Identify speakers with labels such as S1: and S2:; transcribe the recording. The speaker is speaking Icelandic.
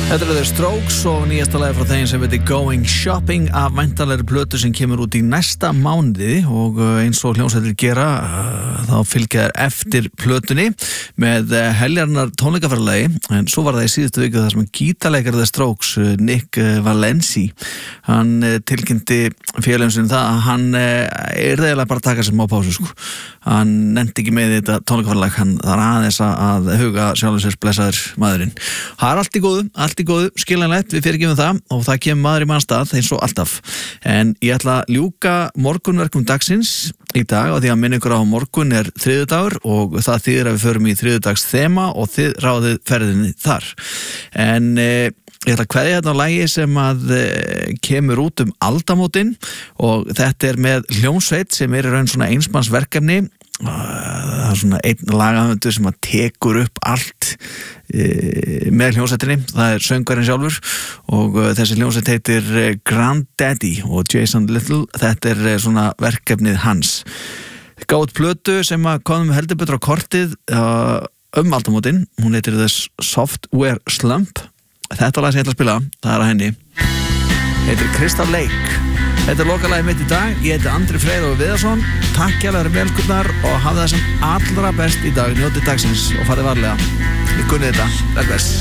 S1: Þetta eru The Strokes og nýjasta lagi frá þeim sem heitir Going Shopping af væntanlegri plötu sem kemur út í næsta mánuði og eins og hljómsveitir gera þá fylgja þær eftir plötunni með heljarnar tónleikaferðalagi en svo var það í síðustu viku þar sem gítarleikari The Strokes, Nick Valenci hann tilkynnti félagum sinni það að hann eiginlega bara að taka sér má pásu sko. Hann nefndi ekki með þetta tónleikaferðalag, hann þarf aðeins að huga sjálfum sér blessaður maðurinn. Það er allt í góðu, skiljanlegt, við fyrirgefum það og það kemur maður í mannstað eins og alltaf. En ég ætla að ljúka morgunverkum dagsins í dag og því að minna ykkur á morgun er þriðjudagur og það þýðir að við förum í þriðjudags þema og þið ráðið ferðinni þar. En ég ætla að kveðja hérna á lagi sem að kemur út aldamótin og þetta er með hljómsveit sem er í raun svona einsmannsverkefni. Það er svona einn lagahöfundur sem að tekur upp allt með hljómsveitinni, það er söngvarinn sjálfur og þessi hljómsveit heitir Granddaddy og Jason Little, þetta er svona verkefnið hans. Gátt plötu sem að komum heldur betur á kortið aldamótin, hún heitir The Software Slump. Þetta lag sem ég ætla að spila, það er að henni heitir Crystal Lake. Þetta er lokalagið mitt í dag, ég heiti Andri Freyr Viðarsson, takk hérlega fyrir velkurnar og hafið það sem allra best í dag, njótið dagsins og farið varlega. Við kunnið þetta, bless.